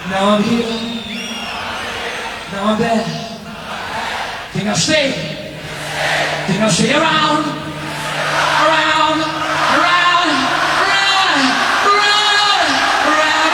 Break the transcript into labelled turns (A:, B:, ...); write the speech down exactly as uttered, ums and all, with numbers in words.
A: Now I'm here. Now I'm there. Think I'll stay. Think I'll stay around. Around.